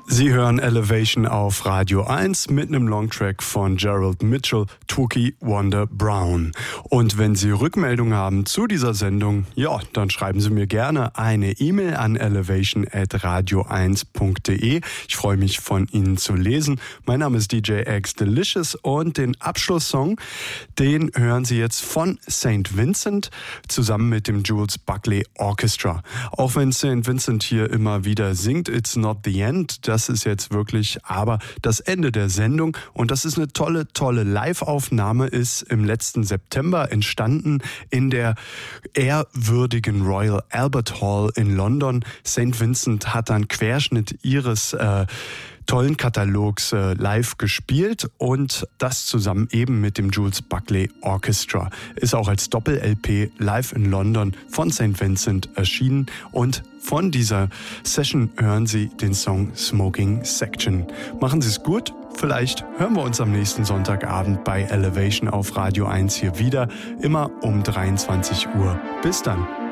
Sie hören Elevation auf Radio 1 mit einem Longtrack von Gerald Mitchell, Twookie Wonder Brown. Und wenn Sie Rückmeldungen haben zu dieser Sendung, ja, dann schreiben Sie mir gerne eine E-Mail an elevation@radio1.de. Ich freue mich, von Ihnen zu lesen. Mein Name ist DJ X Delicious und den Abschlusssong, den hören Sie jetzt von St. Vincent zusammen mit dem Jules Buckley Orchestra. Auch wenn St. Vincent hier immer wieder singt, It's Not the End, das ist jetzt wirklich aber das Ende der Sendung und das ist eine tolle Live-Aufnahme, ist im letzten September entstanden in der ehrwürdigen Royal Albert Hall in London. St. Vincent hat einen Querschnitt ihres tollen Katalogs live gespielt und das zusammen eben mit dem Jules Buckley Orchestra. Ist auch als Doppel-LP live in London von St. Vincent erschienen und von dieser Session hören Sie den Song Smoking Section. Machen Sie es gut. Vielleicht hören wir uns am nächsten Sonntagabend bei Elevation auf Radio 1 hier wieder, immer um 23 Uhr. Bis dann.